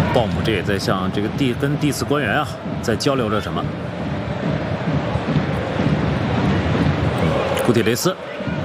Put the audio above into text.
鲍姆这也在向这个跟第四官员啊在交流着什么。古铁雷斯